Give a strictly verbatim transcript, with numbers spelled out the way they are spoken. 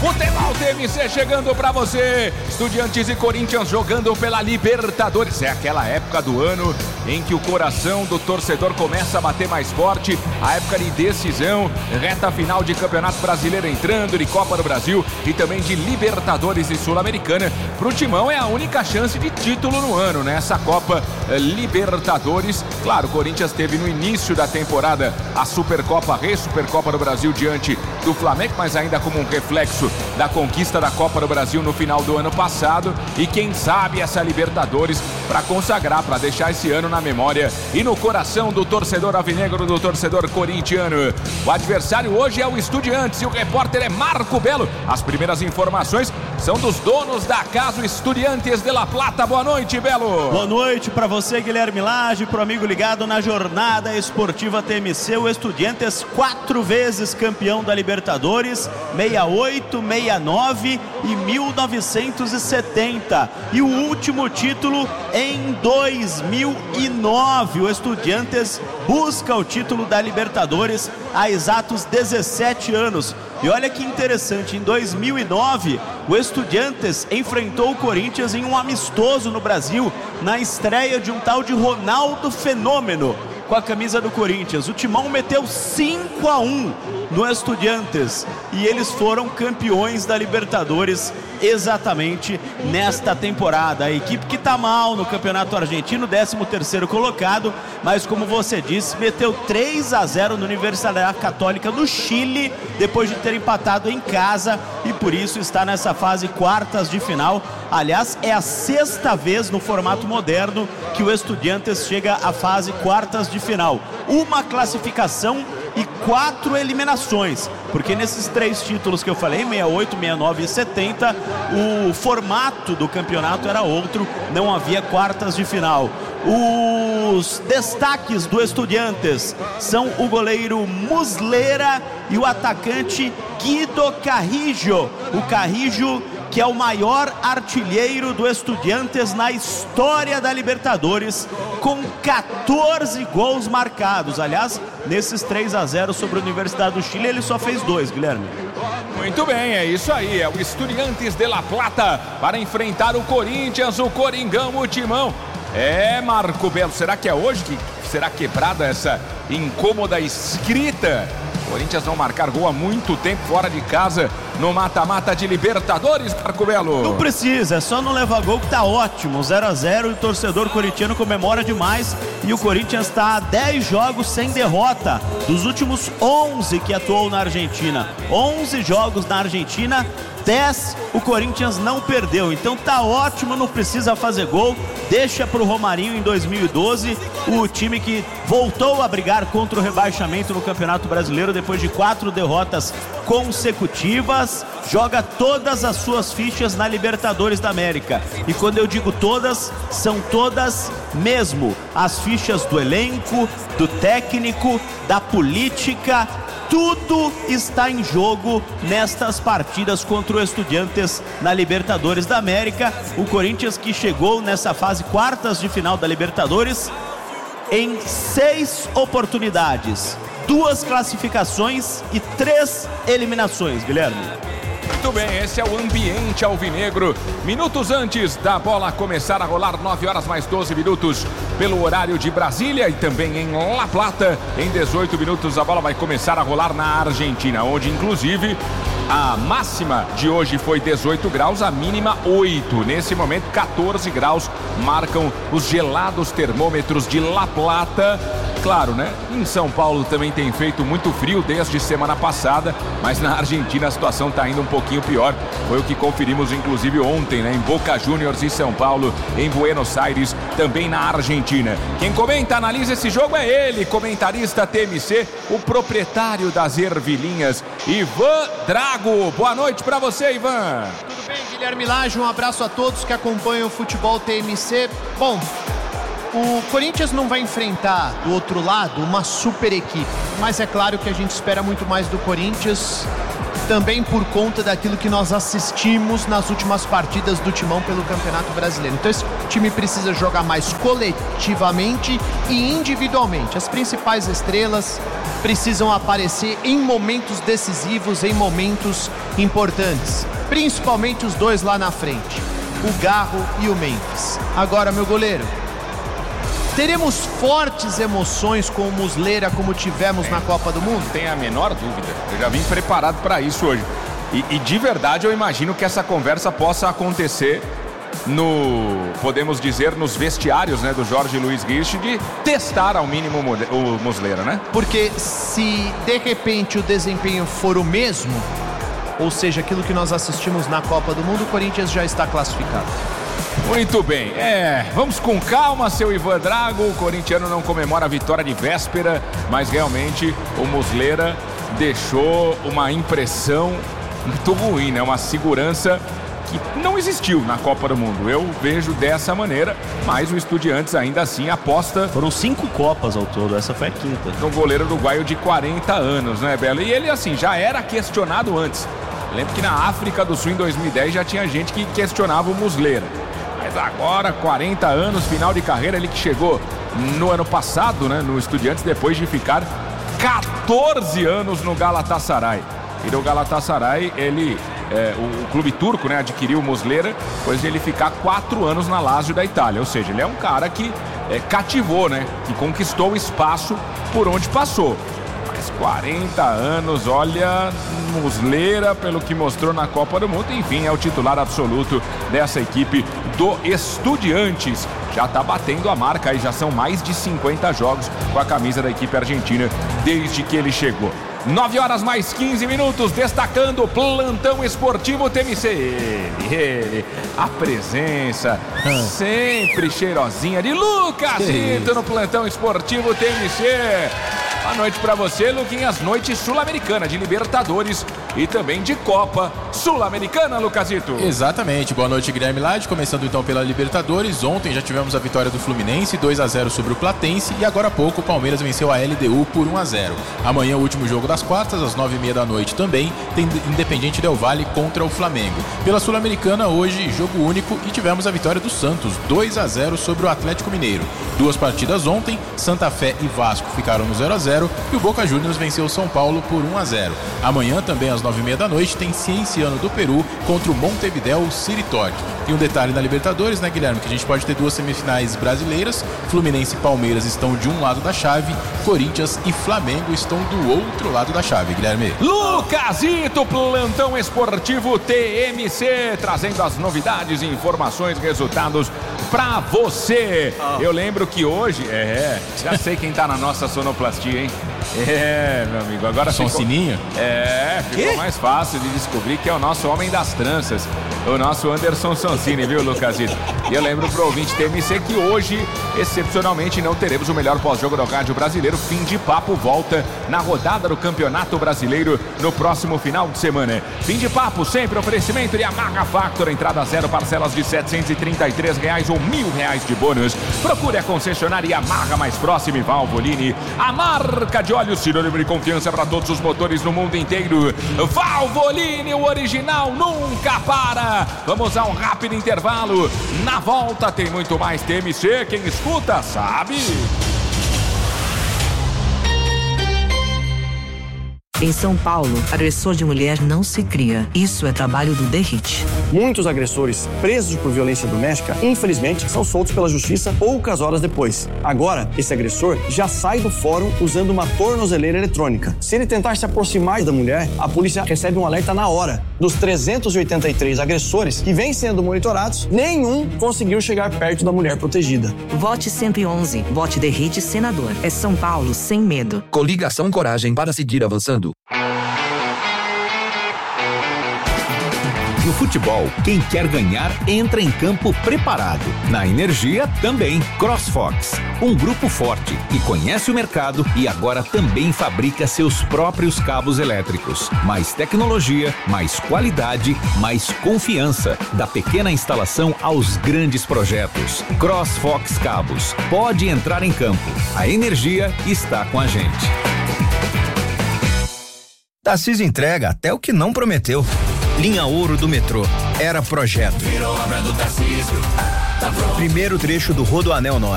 Futebol T M C chegando pra você. Estudiantes e Corinthians jogando pela Libertadores. É aquela época do ano em que o coração do torcedor começa a bater mais forte. A época de decisão, reta final de Campeonato Brasileiro entrando, de Copa do Brasil e também de Libertadores e Sul-Americana. Pro Timão é a única chance de título no ano, né? Essa Copa Libertadores. Claro, o Corinthians teve no início da temporada a Supercopa, Re-Supercopa do Brasil diante do Flamengo, mas ainda como um reflexo da conquista da Copa do Brasil no final do ano passado. E quem sabe essa Libertadores para consagrar, para deixar esse ano na memória e no coração do torcedor alvinegro, do torcedor corintiano. O adversário hoje é o Estudiantes e o repórter é Marco Belo. As primeiras informações são dos donos da casa, o Estudiantes de La Plata. Boa noite, Belo. Boa noite para você, Guilherme Lage, pro amigo ligado na jornada esportiva T M C. O Estudiantes, quatro vezes campeão da Libertadores, sessenta e oito, sessenta e nove e mil novecentos e setenta. E o último título em dois mil e nove. O Estudiantes busca o título da Libertadores há exatos dezessete anos. E olha que interessante, em dois mil e nove, o Estudiantes enfrentou o Corinthians em um amistoso no Brasil, na estreia de um tal de Ronaldo Fenômeno, com a camisa do Corinthians. O Timão meteu cinco a um no Estudiantes e eles foram campeões da Libertadores exatamente nesta temporada. A equipe que tá mal no Campeonato Argentino, décimo terceiro colocado, mas como você disse, meteu três a zero no Universidade Católica do Chile, depois de ter empatado em casa, e por isso está nessa fase quartas de final. Aliás, é a sexta vez no formato moderno que o Estudiantes chega à fase quartas de final. Uma classificação e quatro eliminações, porque nesses três títulos que eu falei, sessenta e oito, sessenta e nove e setenta, o formato do campeonato era outro, não havia quartas de final. Os destaques do Estudiantes são o goleiro Muslera e o atacante Guido Carrillo. O Carrillo, que é o maior artilheiro do Estudiantes na história da Libertadores, com quatorze gols marcados. Aliás, nesses três a zero sobre a Universidade do Chile, ele só fez dois, Guilherme. Muito bem, é isso aí, é o Estudiantes de La Plata para enfrentar o Corinthians, o Coringão, o Timão. É, Marco Belo, será que é hoje que será quebrada essa incômoda escrita? Corinthians não marcar gol há muito tempo fora de casa no mata-mata de Libertadores, Marco Belo. Não precisa, é só não levar gol que tá ótimo. zero a zero e o torcedor corintiano comemora demais. E o Corinthians está a dez jogos sem derrota dos últimos onze que atuou na Argentina. onze jogos na Argentina, dez o Corinthians não perdeu. Então tá ótimo, não precisa fazer gol. Deixa pro Romarinho em dois mil e doze, o time que voltou a brigar contra o rebaixamento no Campeonato Brasileiro depois de quatro derrotas consecutivas, joga todas as suas fichas na Libertadores da América. E quando eu digo todas, são todas mesmo. As fichas do elenco, do técnico, da política, tudo está em jogo nestas partidas contra o Estudiantes na Libertadores da América. O Corinthians, que chegou nessa fase quartas de final da Libertadores em seis oportunidades, duas classificações e três eliminações, Guilherme. Muito bem, esse é o ambiente alvinegro. Minutos antes da bola começar a rolar, nove horas mais doze minutos pelo horário de Brasília e também em La Plata. Em dezoito minutos a bola vai começar a rolar na Argentina, onde inclusive a máxima de hoje foi dezoito graus, a mínima oito. Nesse momento, quatorze graus marcam os gelados termômetros de La Plata. Claro, né? Em São Paulo também tem feito muito frio desde semana passada, mas na Argentina a situação está indo um pouquinho pior. Foi o que conferimos inclusive ontem, né? Em Boca Juniors e São Paulo, em Buenos Aires, também na Argentina. Quem comenta, analisa esse jogo é ele, comentarista T M C, o proprietário das ervilhinhas, Ivan Drago. Boa noite para você, Ivan. Tudo bem, Guilherme Lage? Um abraço a todos que acompanham o futebol T M C. Bom, o Corinthians não vai enfrentar do outro lado uma super equipe, mas é claro que a gente espera muito mais do Corinthians também por conta daquilo que nós assistimos nas últimas partidas do Timão pelo Campeonato Brasileiro. Então esse time precisa jogar mais coletivamente e individualmente. As principais estrelas precisam aparecer em momentos decisivos, em momentos importantes, principalmente os dois lá na frente, o Garro e o Memphis. Agora, meu goleiro, teremos fortes emoções com o Muslera como tivemos na Copa do Mundo? Não tem a menor dúvida. Eu já vim preparado para isso hoje. E, e de verdade eu imagino que essa conversa possa acontecer no, podemos dizer, nos vestiários, né, do Jorge Luiz Rich, de testar ao mínimo o Muslera, né? Porque se de repente o desempenho for o mesmo, ou seja, aquilo que nós assistimos na Copa do Mundo, o Corinthians já está classificado. Muito bem, é, vamos com calma, seu Ivan Drago. O corintiano não comemora a vitória de véspera, mas realmente o Muslera deixou uma impressão muito ruim, né? Uma segurança que não existiu na Copa do Mundo. Eu vejo dessa maneira, mas o Estudiantes ainda assim aposta. Foram cinco Copas ao todo, essa foi a quinta. No goleiro uruguaio de quarenta anos, né, Belo? E ele, assim, já era questionado antes. Lembro que na África do Sul, em dois mil e dez, já tinha gente que questionava o Muslera. Mas agora, quarenta anos, final de carreira, ele que chegou no ano passado, né, no Estudiantes, depois de ficar quatorze anos no Galatasaray. E no Galatasaray, ele, é, o, o clube turco, né, adquiriu o Muslera, depois de ele ficar quatro anos na Lazio da Itália. Ou seja, ele é um cara que é, cativou, né, que conquistou o espaço por onde passou. Mas quarenta anos, olha, Muslera, pelo que mostrou na Copa do Mundo, enfim, é o titular absoluto dessa equipe do Estudiantes. Já está batendo a marca aí, já são mais de cinquenta jogos com a camisa da equipe argentina desde que ele chegou. nove horas mais quinze minutos, destacando o plantão esportivo T M C. Ele, ele, a presença sempre cheirosinha de Lucasito no plantão esportivo T M C. Boa noite pra você, Luquinhas. Noite sul-americana de Libertadores e também de Copa Sul-Americana, Lucasito. Exatamente. Boa noite, Guilherme Lage. Começando então pela Libertadores. Ontem já tivemos a vitória do Fluminense, dois a zero sobre o Platense. E agora há pouco o Palmeiras venceu a L D U por um a zero. Amanhã o último jogo das quartas, às nove e meia da noite também, tem Independiente Del Valle contra o Flamengo. Pela Sul-Americana, hoje, jogo único e tivemos a vitória do Santos, dois a zero sobre o Atlético Mineiro. Duas partidas ontem, Santa Fé e Vasco ficaram no zero a zero e o Boca Juniors venceu o São Paulo por um a zero. Amanhã, também às nove e meia da noite, tem Cienciano do Peru contra o Montevideo City Torque. E um detalhe na Libertadores, né, Guilherme, que a gente pode ter duas semifinais brasileiras. Fluminense e Palmeiras estão de um lado da chave, Corinthians e Flamengo estão do outro lado da chave, Guilherme. Lucasito, plantão esportivo T M C, trazendo as novidades, informações, resultados pra você. Oh. Eu lembro que hoje, é, já sei quem tá na nossa sonoplastia, hein? É, meu amigo, agora Som ficou... sininho? É, ficou que? mais fácil de descobrir que é o nosso homem das tranças, o nosso Anderson Sonsini, viu, Lucasito? E eu lembro pro ouvinte T M C que hoje, excepcionalmente, não teremos o melhor pós-jogo do rádio brasileiro. Fim de papo volta na rodada do Campeonato Brasileiro no próximo final de semana. Fim de papo, sempre oferecimento de Yamaha Factor, entrada zero, parcelas de setecentos e trinta e três reais ou mil reais de bônus. Procure a concessionária Yamaha mais próxima e Valvoline, a marca de óleo sinônimo de confiança para todos os motores no mundo inteiro. Valvoline, o original nunca para. Vamos a um rápido intervalo. Na volta tem muito mais T M C. Quem escuta sabe. Em São Paulo, agressor de mulher não se cria. Isso é trabalho do D R I T. Muitos agressores presos por violência doméstica, infelizmente, são soltos pela justiça poucas horas depois. Agora, esse agressor já sai do fórum usando uma tornozeleira eletrônica. Se ele tentar se aproximar da mulher, a polícia recebe um alerta na hora. Dos trezentos e oitenta e três agressores que vêm sendo monitorados, nenhum conseguiu chegar perto da mulher protegida. Vote cento e onze. Vote D R I T senador. É São Paulo sem medo. Coligação Coragem para seguir avançando. No futebol, quem quer ganhar entra em campo preparado. Na energia, também. CrossFox, um grupo forte que conhece o mercado e agora também fabrica seus próprios cabos elétricos. Mais tecnologia, mais qualidade, mais confiança. Da pequena instalação aos grandes projetos. CrossFox Cabos. Pode entrar em campo. A energia está com a gente. Tarcísio entrega até o que não prometeu. Linha Ouro do metrô. Era projeto. Virou obra do Tarcísio. Tá pronto. Primeiro trecho do Rodoanel Norte.